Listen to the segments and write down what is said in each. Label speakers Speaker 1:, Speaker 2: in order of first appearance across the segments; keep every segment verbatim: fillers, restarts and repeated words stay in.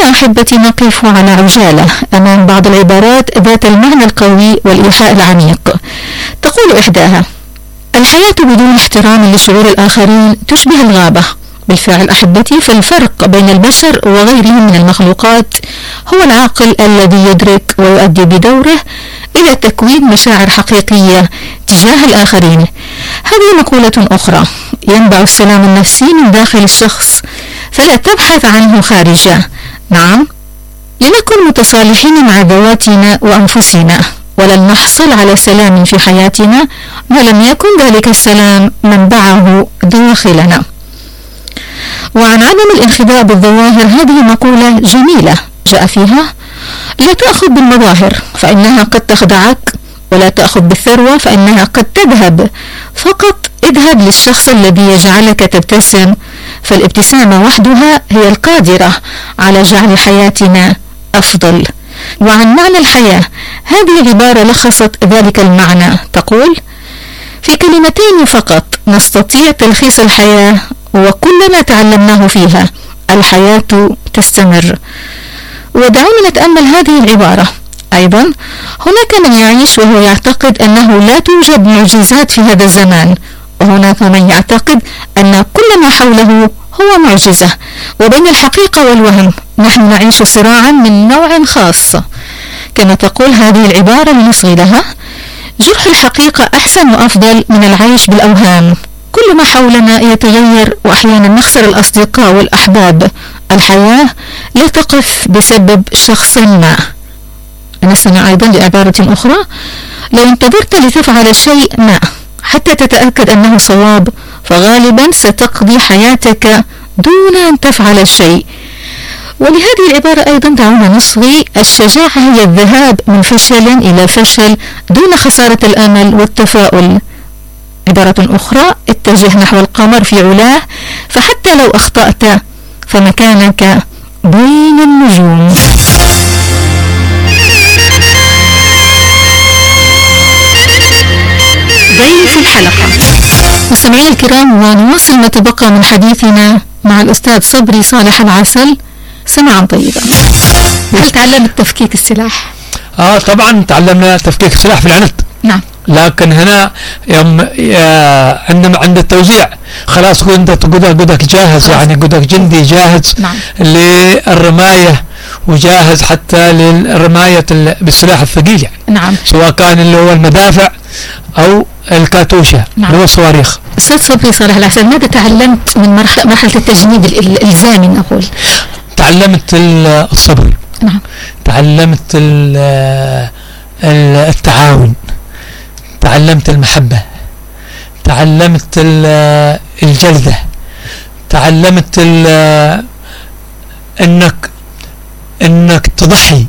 Speaker 1: أحبتي نقف على عجالة أمام بعض العبارات ذات المعنى القوي والإيحاء العميق. تقول إحداها: الحياة بدون احترام لشعور الآخرين تشبه الغابة. بالفعل أحبتي، فالفرق بين البشر وغيرهم من المخلوقات هو العاقل الذي يدرك ويؤدي بدوره إلى تكوين مشاعر حقيقية تجاه الآخرين. هذه مقولة أخرى: ينبع السلام النفسي من داخل الشخص فلا تبحث عنه خارجه. نعم، لنكن متصالحين مع ذواتنا وأنفسنا، ولن نحصل على سلام في حياتنا ما لم يكن ذلك السلام منبعه داخلنا. وعن عدم الانخداع بالظواهر، هذه مقولة جميلة جاء فيها: لا تأخذ بالمظاهر فإنها قد تخدعك، ولا تأخذ بالثروة فإنها قد تذهب، فقط اذهب للشخص الذي يجعلك تبتسم، فالابتسامة وحدها هي القادرة على جعل حياتنا أفضل. وعن معنى الحياة، هذه العبارة لخصت ذلك المعنى. تقول: في كلمتين فقط نستطيع تلخيص الحياة وكل ما تعلمناه فيها: الحياة تستمر. ودعونا نتأمل هذه العبارة. أيضا هناك من يعيش وهو يعتقد أنه لا توجد معجزات في هذا الزمان، وهناك من يعتقد أن كل ما حوله هو معجزة. وبين الحقيقة والوهم نحن نعيش صراعا من نوع خاص. كما تقول هذه العبارة لنصغي لها: جرح الحقيقة أحسن وأفضل من العيش بالأوهام. كل ما حولنا يتغير، وأحيانا نخسر الأصدقاء والأحباب. الحياة لا تقف بسبب شخص ما. نستمع أيضا لعبارة أخرى: لو انتظرت لتفعل شيء ما حتى تتأكد أنه صواب، فغالبا ستقضي حياتك دون أن تفعل الشيء. ولهذه العبارة أيضا دعونا نصغي: الشجاعة هي الذهاب من فشل إلى فشل دون خسارة الأمل والتفاؤل. عبارة أخرى: اتجه نحو القمر في علاه، فحتى لو أخطأت فمكانك بين النجوم. ضيف الحلقة مستمعينا الكرام، ونواصل ما تبقى من حديثنا مع الأستاذ صبري صالح العسل. سمعا طيبا. هل تعلمت تفكيك السلاح؟
Speaker 2: آه طبعا تعلمنا تفكيك السلاح في العنت.
Speaker 1: نعم.
Speaker 2: لكن هنا يوم عندما عند التوزيع خلاص كنت قدك جاهز، يعني قدك جندي جاهز.
Speaker 1: نعم.
Speaker 2: للرماية وجاهز حتى للرماية بالسلاح الثقيل، يعني.
Speaker 1: نعم.
Speaker 2: سواء كان اللي هو المدافع أو الكاتوشة. نعم. اللي هو الصواريخ.
Speaker 1: أستاذ صبري صالح العسل، ماذا تعلمت من مرحلة, مرحلة التجنيد الإلزامي نقول؟
Speaker 2: تعلمت الصبر.
Speaker 1: نعم.
Speaker 2: تعلمت التعاون، تعلمت المحبة، تعلمت الجلدة، تعلمت انك انك تضحي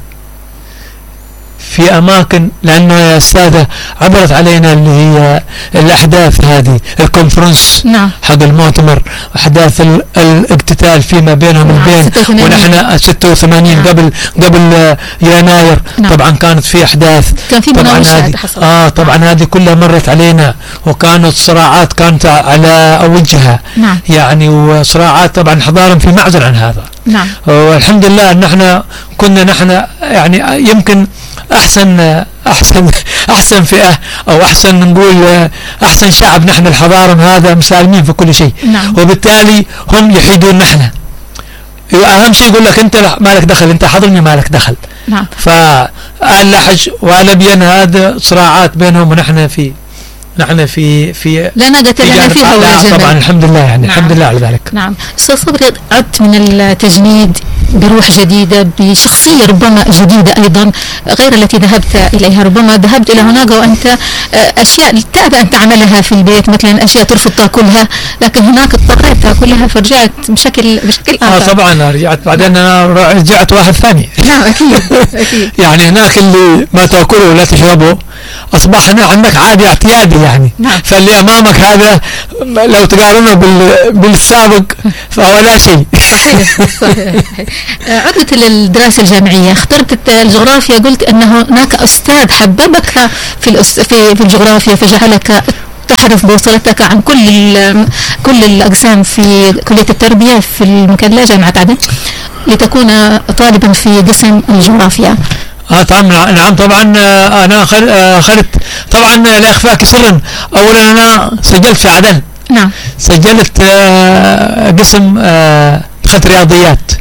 Speaker 2: في اماكن، لانه يا استاذة عبرت علينا اللي هي الاحداث هذه الكونفرنس.
Speaker 1: نعم.
Speaker 2: حق المؤتمر، احداث الاقتتال فيما بينهم وبين. نعم. ونحن ستة وثمانين. نعم. قبل قبل يناير. نعم. طبعا كانت في احداث،
Speaker 1: كان في مناوشات حصلت.
Speaker 2: اه طبعا. نعم. هذه كلها مرت علينا، وكانت صراعات كانت على اوجها. نعم. يعني وصراعات طبعا حضارا في معزل عن هذا.
Speaker 1: نعم.
Speaker 2: والحمد لله ان احنا كنا نحن يعني يمكن احسن احسن احسن فئة، او احسن نقول احسن شعب. نحن الحضارة هذا مسالمين في كل شيء.
Speaker 1: نعم.
Speaker 2: وبالتالي هم يحيدون نحن. اهم شيء يقول لك انت مالك دخل، انت حضرني مالك دخل.
Speaker 1: نعم.
Speaker 2: فاللحج والابين هذا صراعات بينهم، ونحن في نحن في في
Speaker 1: لا نجت لنا فيها ولا جبل.
Speaker 2: طبعا الحمد لله، يعني. نعم. الحمد لله على ذلك.
Speaker 1: نعم. أستاذ صبري، عدت من التجنيد بروح جديدة، بشخصية ربما جديدة أيضا غير التي ذهبت إليها. ربما ذهبت إلى هناك وأنت أشياء تأبى أن تعملها في البيت، مثلا أشياء ترفض تاكلها، لكن هناك اضطريت تاكلها، فرجعت بشكل بشكل آخر.
Speaker 2: آه طبعا رجعت بعدين أنا رجعت واحد ثاني.
Speaker 1: نعم أكيد أكيد.
Speaker 2: يعني هناك اللي ما تاكله ولا تشربه أصبح هنا عندك عادي اعتيادي، يعني.
Speaker 1: نعم.
Speaker 2: فاللي أمامك هذا لو تقارنه بال... بالسابق فهو لا شيء.
Speaker 1: صحيح صحيح. عدت للدراسة الجامعية، اخترت الجغرافيا، قلت أن هناك أستاذ حببك في الأس... في في الجغرافيا، فجعلك تحرص بوصلتك عن كل كل الأقسام في كلية التربية في المكان، لا جامعة عدن. لتكون طالبا في قسم الجغرافيا؟
Speaker 2: اه طبعا نعم طبعا. آه انا اخذت طبعا لا اخفاك سرا، اولا انا سجلت في عدن.
Speaker 1: نعم.
Speaker 2: سجلت آه قسم آه دخلت رياضيات،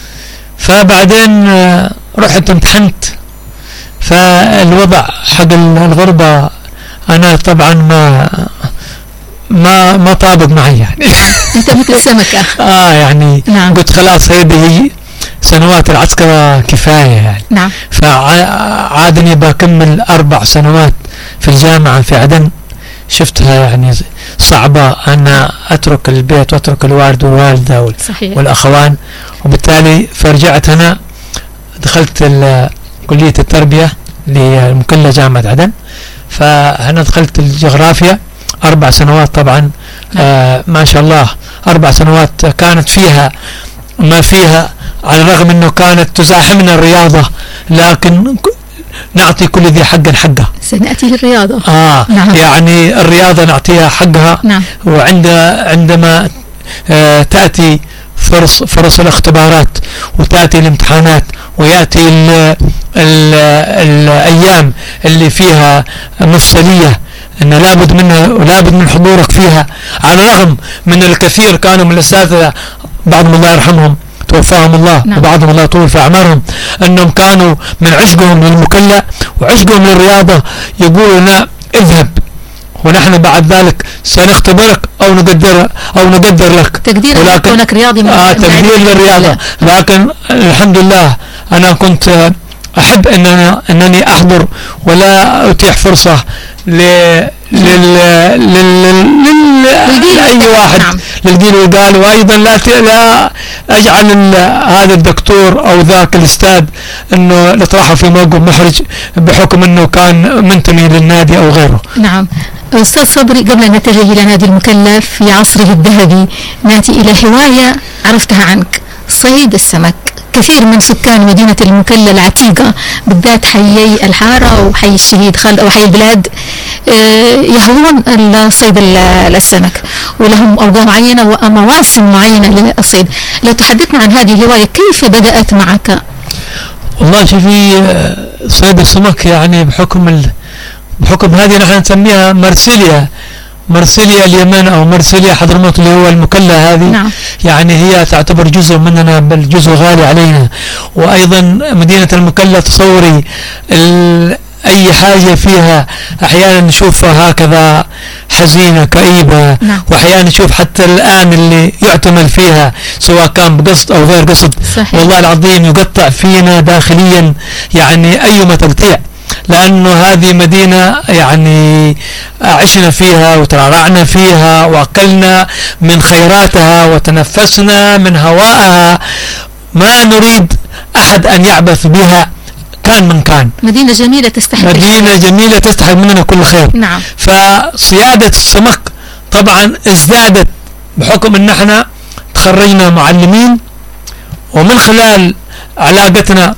Speaker 2: فبعدين آه رحت امتحنت، فالوضع حق الغربة انا طبعا ما ما ما طابق معي يعني.
Speaker 1: انت مثل السمكة.
Speaker 2: اه يعني
Speaker 1: نعم.
Speaker 2: قلت خلاص هذه سنوات العسكرة كفاية يعني.
Speaker 1: نعم.
Speaker 2: فعادني بكمل أربع سنوات في الجامعة في عدن، شفتها يعني صعبة أن أترك البيت وأترك الوالد والوالدة
Speaker 1: صحيح.
Speaker 2: والأخوان، وبالتالي فرجعت هنا دخلت كلية التربية للمكلة جامعة عدن، فهنا دخلت الجغرافيا أربع سنوات طبعا. آه ما شاء الله أربع سنوات كانت فيها ما فيها، على الرغم أنه كانت تزاحمنا الرياضة، لكن نعطي كل ذي حق حقه.
Speaker 1: سنأتي للرياضة.
Speaker 2: آه
Speaker 1: نعم.
Speaker 2: يعني الرياضة نعطيها حقها.
Speaker 1: نعم.
Speaker 2: وعند عندما آه تأتي فرص فرص الاختبارات وتأتي الامتحانات ويأتي ال ال الأيام اللي فيها مفصلية أن لابد منها ولابد من حضورك فيها، على الرغم من الكثير كانوا من الأساتذة بعضهم الله يرحمهم توفاهم الله. نعم. وبعضهم الله يطول في أعمارهم أنهم كانوا من عشقهم للمكلة وعشقهم للرياضة يقولوا لنا اذهب ونحن بعد ذلك سنختبرك أو نقدر أو نقدر لك
Speaker 1: تقدير كونك رياضي.
Speaker 2: آه تقدير للرياضة. لكن الحمد لله أنا كنت أحب أن أنا أنني أحضر ولا أتيح فرصة ل لل لل لأي واحد. نعم. للقيل والقال، وأيضا لا لا أجعل هذا الدكتور أو ذاك الأستاذ أنه نطرحه في موقف محرج بحكم أنه كان منتمي للنادي أو غيره.
Speaker 1: نعم. أستاذ صبري، قبل أن نتجه إلى نادي المكلف في عصره الذهبي نأتي إلى هواية عرفتها عنك، صيد السمك. كثير من سكان مدينة المكلا العتيقة بالذات حيي الحارة وحي الشهيد خالد وحي البلاد يهوون صيد السمك، ولهم أوقات معينة ومواسم معينة للصيد. لو تحدثنا عن هذه الهواية كيف بدأت معك؟
Speaker 2: والله شوفي، صيد السمك يعني بحكم ال... بحكم هذه نحن نسميها مرسيليا مرسيليا اليمن أو مرسيليا حضرموت اللي هو المكلا هذه.
Speaker 1: نعم.
Speaker 2: يعني هي تعتبر جزء مننا، بل جزء غالي علينا. وأيضا مدينة المكلا تصوري ال... أي حاجة فيها أحيانا نشوفها هكذا حزينة كئيبة.
Speaker 1: نعم.
Speaker 2: وأحيانا نشوف حتى الآن اللي يعتمل فيها سواء كان بقصد أو غير قصد.
Speaker 1: صحيح.
Speaker 2: والله العظيم يقطع فينا داخليا يعني أيما تقطيع، لأنه هذه مدينة يعني عشنا فيها وترعرعنا فيها وأكلنا من خيراتها وتنفسنا من هواءها، ما نريد أحد أن يعبث بها كان من كان.
Speaker 1: مدينة جميلة تستحق
Speaker 2: مدينة جميلة تستحق مننا كل خير.
Speaker 1: نعم.
Speaker 2: فصيادة السمك طبعا ازدادت بحكم ان احنا تخرجنا معلمين، ومن خلال علاقتنا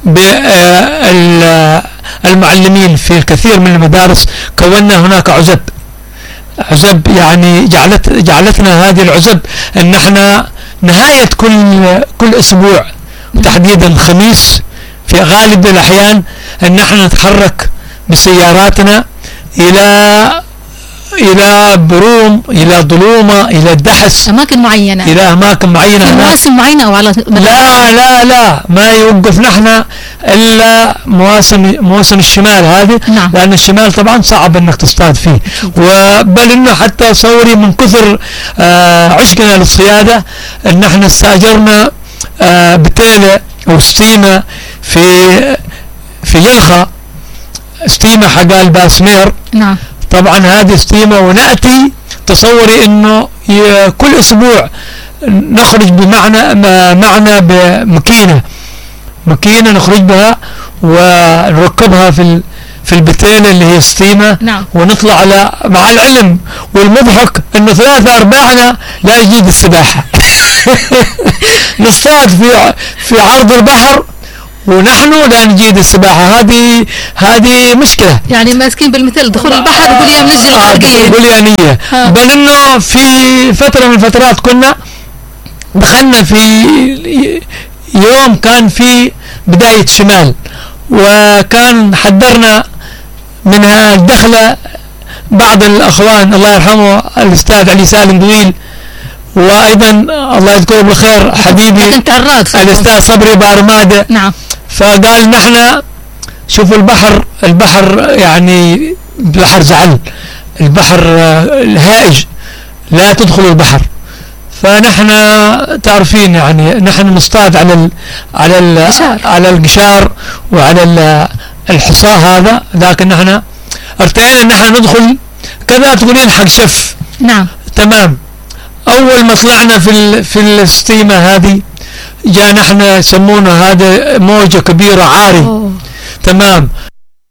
Speaker 2: بالمعلمين في الكثير من المدارس كونا هناك عزب عزب يعني جعلت جعلتنا هذه العزب ان احنا نهاية كل كل اسبوع تحديدا الخميس في غالب الأحيان أن نحن نتحرك بسياراتنا إلى إلى بروم، إلى ظلومة، إلى الدحس،
Speaker 1: أماكن معينة،
Speaker 2: إلى أماكن معينة،
Speaker 1: في مواسم معينة أو على
Speaker 2: لا لا لا ما يوقف نحن إلا مواسم مواسم الشمال هذه.
Speaker 1: نعم.
Speaker 2: لأن الشمال طبعا صعب أنك تصطاد فيه، وبل إنه حتى صوري من كثر آه عشقنا للصيادة أن نحن استأجرنا آه بتيلة أو ستيمة في في يلخا، ستيمة حق الباسمير.
Speaker 1: نعم.
Speaker 2: طبعا هذه ستيمة، ونأتي تصوري انه كل اسبوع نخرج بمعنى معنا بمكينة مكينة نخرج بها ونركبها في في البتيلة اللي هي ستيمة.
Speaker 1: نعم.
Speaker 2: ونطلع على مع العلم والمضحك انه ثلاثة ارباعنا لا يجيد السباحة. نصطاد في في عرض البحر ونحن لا نجيد السباحة. هذه هذه مشكلة.
Speaker 1: يعني ماسكين بالمثل دخول البحر يقول يا منزل
Speaker 2: آه يقول يا نية. بل انه في فترة من الفترات كنا دخلنا في اليوم كان في بداية شمال، وكان حذرنا منها الدخلة بعض الأخوان الله يرحمه الأستاذ علي سالم طويل، وأيضا الله يذكره بالخير حبيبي الأستاذ صبري بارمادة.
Speaker 1: نعم.
Speaker 2: فقال نحن شوفوا البحر البحر يعني بحر زعل، البحر الهائج، لا تدخلوا البحر. فنحن تعرفين يعني نحن نصطاد على ال على ال على القشار وعلى الحصاة هذا، لكن نحن ارتئينا ان نحن ندخل كذا تقولين حق شف.
Speaker 1: نعم.
Speaker 2: تمام. اول ما طلعنا في ال في الستيمة هذه جاء نحن يسمونه هذا موجة كبيرة عاري.
Speaker 1: أوه.
Speaker 2: تمام.